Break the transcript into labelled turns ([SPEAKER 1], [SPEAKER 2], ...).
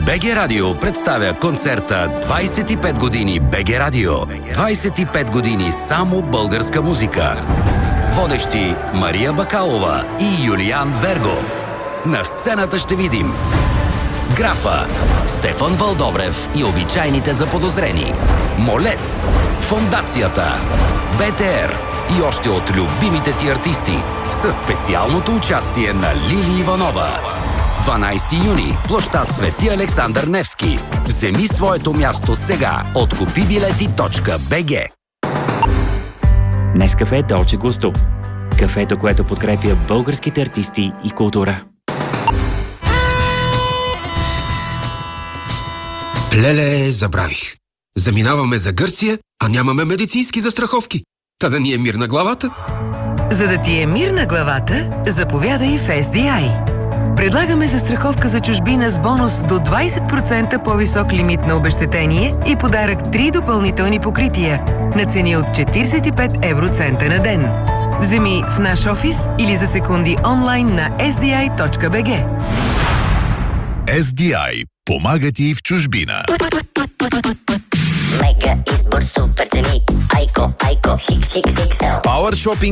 [SPEAKER 1] БГ Радио представя концерта 25 години БГ Радио. 25 години само българска музика. Водещи Мария Бакалова и Юлиан Вергов. На сцената ще видим Графа, Стефан Вълдобрев и обичайните заподозрени, Молец, Фондацията, БТР и още от любимите ти артисти със специалното участие на Лили Иванова. 12 юни, площад Свети Александър Невски. Вземи своето място сега от kupibileti.bg.
[SPEAKER 2] Нескафе Долче Густо. Кафето, което подкрепя българските артисти и култура.
[SPEAKER 3] Леле, забравих. Заминаваме за Гърция, а нямаме медицински застраховки. Та да ни е мир на главата.
[SPEAKER 4] За да ти е мир на главата, заповядай в SDI. Предлагаме застраховка за чужбина с бонус до 20% по-висок лимит на обезщетение и подарък 3 допълнителни покрития на цени от 45 евроцента на ден. Вземи в наш офис или за секунди онлайн на sdi.bg.
[SPEAKER 5] SDI. Помага ти в чужбина.
[SPEAKER 6] Мега избор, супер цени. Айко, Хикс, XL.
[SPEAKER 1] Power Shopping